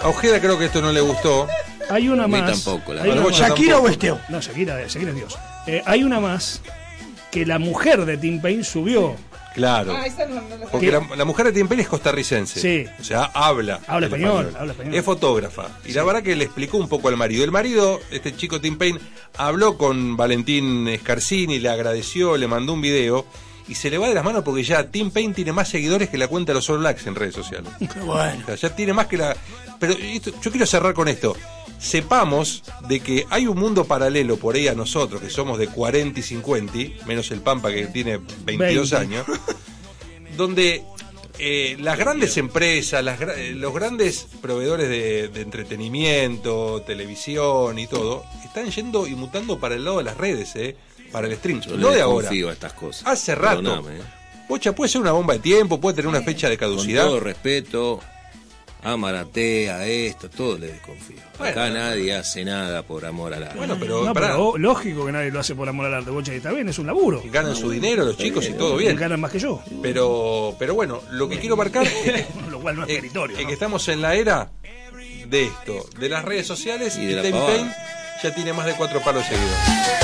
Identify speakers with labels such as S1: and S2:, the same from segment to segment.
S1: A Ojeda creo que esto no le gustó.
S2: Hay una más.
S3: A mí tampoco.
S4: ¿Shakira o Esteo?
S2: No, Shakira es Dios. Hay una más que la mujer de Tim Payne subió.
S1: Claro.
S5: Esa no la
S1: Porque la mujer de Tim Payne es costarricense.
S2: Sí.
S1: O sea, habla
S2: español.
S1: Es fotógrafa. Y la verdad que le explicó un poco al marido. El marido, este chico Tim Payne, habló con Valentín Scarsini, le agradeció, le mandó un video. Y se le va de las manos porque ya Tim Payne tiene más seguidores que la cuenta de los All Blacks en redes sociales.
S4: Bueno.
S1: O sea, ya tiene más que la... Pero yo quiero cerrar con esto. Sepamos de que hay un mundo paralelo por ahí a nosotros, que somos de 40 y 50, menos el Pampa que tiene 22 años, donde las grandes empresas, los grandes proveedores de entretenimiento, televisión y todo, están yendo y mutando para el lado de las redes, para el stream.
S3: Yo
S1: no
S3: le
S1: de ahora.
S3: confío a estas cosas.
S1: Hace rato.
S3: Perdóname,
S1: Bocha, puede ser una bomba de tiempo, puede tener una fecha de caducidad.
S3: Con todo respeto, a Maraté, a esto, todo le desconfío.
S1: Bueno.
S3: Acá nadie hace nada por amor al arte.
S1: Bueno, pero,
S2: No,
S1: pará,
S2: pero lógico que nadie lo hace por amor al arte, Bocha, y está bien, es un laburo.
S1: ganan su dinero los chicos y todo bien.
S2: Ganan más que yo.
S1: Pero bueno, lo que quiero marcar es que,
S2: Lo cual no es meritorio,
S1: es
S2: ¿no?
S1: que estamos en la era de esto, de las redes sociales,
S3: Y
S1: y
S3: de la
S1: Tim
S3: pavada.
S1: Payne ya tiene más de 4 palos seguidos.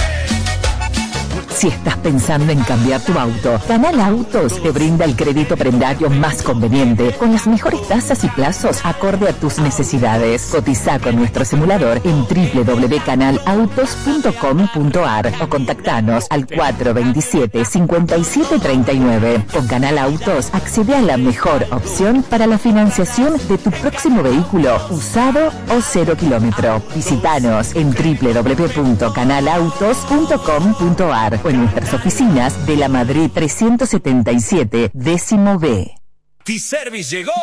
S6: Si estás pensando en cambiar tu auto, Canal Autos te brinda el crédito prendario más conveniente, con las mejores tasas y plazos acorde a tus necesidades. Cotiza con nuestro simulador en www.canalautos.com.ar o contactanos al 427-5739. Con Canal Autos accede a la mejor opción para la financiación de tu próximo vehículo, usado o 0 kilómetro. Visítanos en www.canalautos.com.ar o en nuestras oficinas de la Madrid 377, décimo B.
S7: T-Service llegó.